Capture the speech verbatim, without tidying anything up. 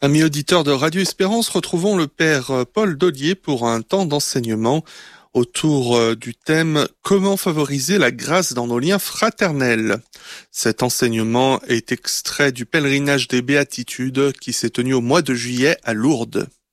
Amis auditeurs de Radio Espérance, retrouvons le Père Paul Dollier pour un temps d'enseignement autour du thème « Comment favoriser la grâce dans nos liens fraternels ». Cet enseignement est extrait du pèlerinage des Béatitudes qui s'est tenu au mois de juillet à Lourdes.